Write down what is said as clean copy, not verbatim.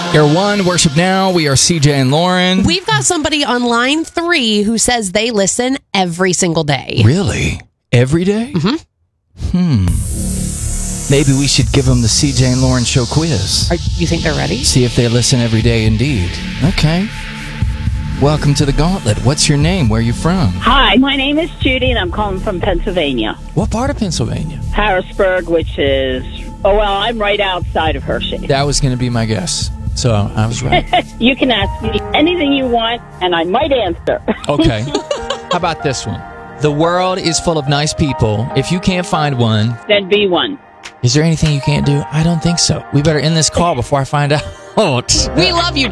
Air One, Worship Now. We are CJ and Lauren. We've got somebody on line 3 who says they listen every single day. Really? Every day? Mm-hmm. Maybe we should give them the CJ and Lauren Show quiz. You think they're ready? See if they listen every day indeed. Okay. Welcome to the Gauntlet. What's your name? Where are you from? Hi, my name is Judy, and I'm calling from Pennsylvania. What part of Pennsylvania? Harrisburg, which is, I'm right outside of Hershey. That was going to be my guess. So I was right. You can ask me anything you want, and I might answer. Okay. How about this one? The world is full of nice people. If you can't find one, Then be one. is there anything you can't do? I don't think so. We better end this call before I find out. We love you,